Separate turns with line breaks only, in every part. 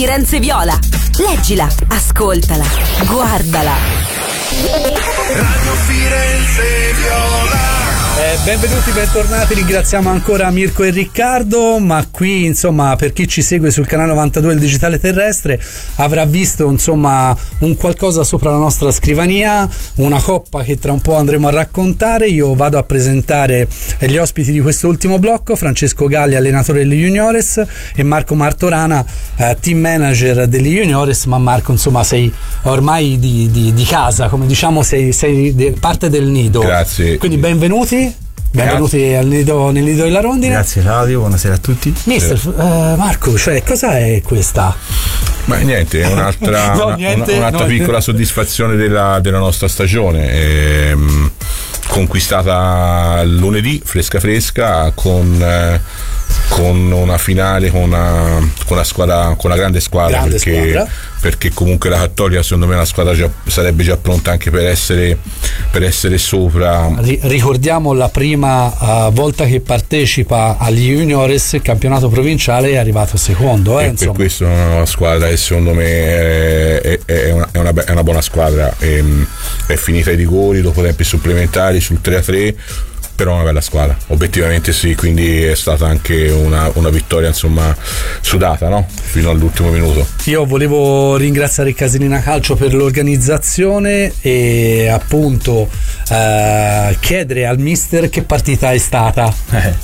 Firenze Viola. Leggila, ascoltala, guardala.
Radio Firenze Viola.
Benvenuti, bentornati, ringraziamo ancora Mirko e Riccardo, ma qui insomma per chi ci segue sul canale 92 del Digitale Terrestre avrà visto insomma un qualcosa sopra la nostra scrivania, una coppa che tra un po' andremo a raccontare. Io vado a presentare gli ospiti di questo ultimo blocco: Francesco Galli, allenatore delle Juniores, e Marco Martorana, team manager delle Juniores. Ma Marco, insomma, sei ormai di casa, come diciamo, sei parte del nido.
Grazie.
Quindi benvenuti nel nido della Rondine.
Grazie Claudio, buonasera a tutti.
Mister Marco, cioè cosa è questa?
Ma niente, è un'altra, un'altra piccola soddisfazione della nostra stagione, conquistata lunedì fresca con una finale con una squadra, con una grande squadra, perché comunque la Cattolica secondo me la squadra sarebbe già pronta anche per essere sopra.
Ricordiamo la prima volta che partecipa agli Juniores, il campionato provinciale, è arrivato secondo,
e per questo è una squadra che secondo me è una buona squadra, è finita ai rigori dopo tempi supplementari sul 3-3, però è una bella squadra, obiettivamente sì, quindi è stata anche una vittoria insomma sudata, no? Fino all'ultimo minuto.
Io volevo ringraziare il Casilina Calcio per l'organizzazione e appunto chiedere al mister che partita è stata.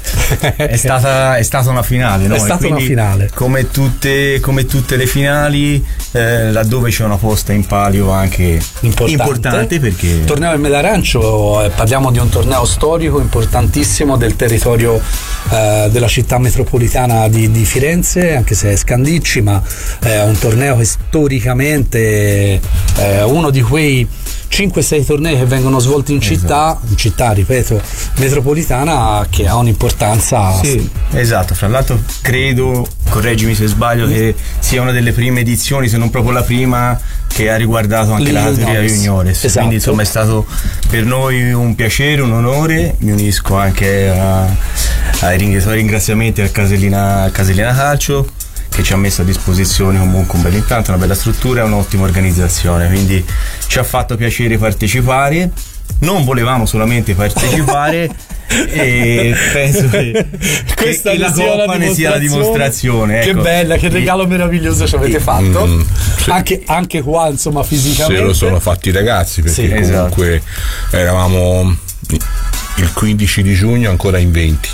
È stata una finale, no?
È stata una finale.
Come tutte le finali, laddove c'è una posta in palio anche importante, perché
torneo del Melarancio, parliamo di un torneo storico importantissimo del territorio della città metropolitana di Firenze, anche se è Scandicci, ma è un torneo che storicamente è uno di quei 5-6 tornei che vengono svolti in città, ripeto, metropolitana, che ha un'importanza.
Sì, esatto. Fra l'altro credo, correggimi se sbaglio, che sia una delle prime edizioni, se non proprio la prima, che ha riguardato anche la categoria Juniores.
Esatto.
Quindi insomma è stato per noi un piacere, un onore. Mi unisco anche ai ringraziamenti al Casilina Calcio, che ci ha messo a disposizione comunque un bel impianto, una bella struttura e un'ottima organizzazione, quindi ci ha fatto piacere partecipare. Non volevamo solamente partecipare e penso che la coppa ne sia la dimostrazione.
Che
ecco.
bella, che regalo meraviglioso ci avete fatto. Sì. Anche qua insomma fisicamente
se lo sono fatti i ragazzi, perché comunque eravamo il 15 di giugno ancora in 20.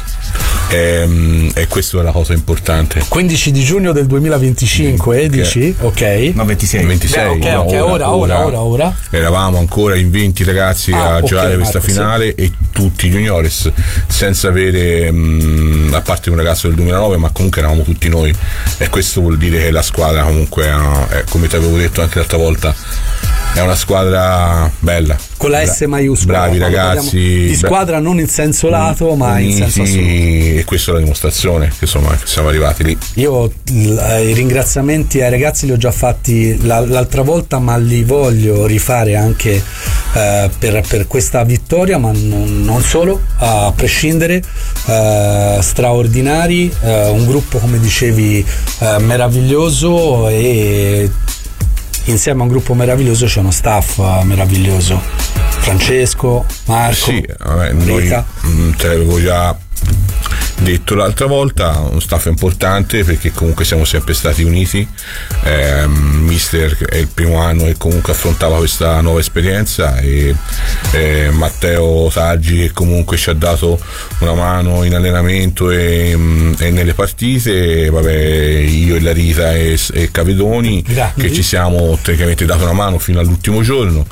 E questa è la cosa importante.
15 di giugno del 2025, dici? Ok.
No, 26.
Ora.
Eravamo ancora in 20 ragazzi a giocare questa finale, e tutti juniores, senza avere a parte un ragazzo del 2009, ma comunque eravamo tutti noi, e questo vuol dire che la squadra comunque come ti avevo detto anche l'altra volta, è una squadra bella,
con la S maiuscola.
Bravi ragazzi,
di squadra non in senso lato, ma in senso assoluto.
E questa è la dimostrazione che insomma siamo arrivati lì.
Io i ringraziamenti ai ragazzi li ho già fatti l'altra volta, ma li voglio rifare anche per questa vittoria, ma non solo, a prescindere. Straordinari, un gruppo, come dicevi, meraviglioso, e insieme a un gruppo meraviglioso c'è uno staff meraviglioso. Francesco, Marco,
sì, noi te l'avevo già detto l'altra volta, uno staff importante, perché comunque siamo sempre stati uniti. Mister è il primo anno che comunque affrontava questa nuova esperienza, e Matteo Saggi, che comunque ci ha dato una mano in allenamento e nelle partite, io e la Rita e Cavedoni, che ci siamo tecnicamente dato una mano fino all'ultimo giorno.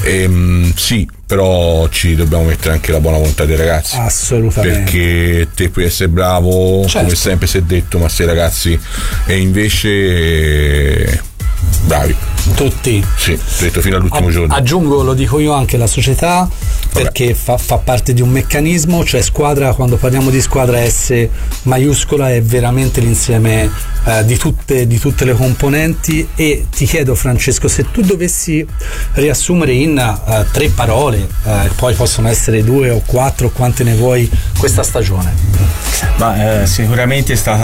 Sì, però ci dobbiamo mettere anche la buona volontà dei ragazzi,
assolutamente,
perché te puoi essere bravo, come sempre si è detto, ma se i ragazzi e invece bravi
tutti,
sì, detto fino all'ultimo giorno.
Aggiungo, lo dico io, anche la società, perché fa parte di un meccanismo, cioè squadra, quando parliamo di squadra S maiuscola, è veramente l'insieme di tutte le componenti. E ti chiedo, Francesco, se tu dovessi riassumere in 3 parole, poi possono essere 2 o 4, quante ne vuoi, questa stagione.
Ma sicuramente è stata